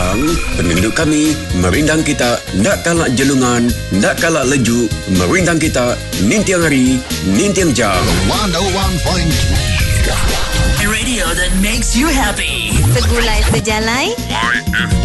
Jang, penunduk kami, merindang kita, nak kalak jelungan, nak kalak leju, merindang kita, nintiang hari, nintiang jam. 101.3 Radio that makes you happy. Segulai sejalai.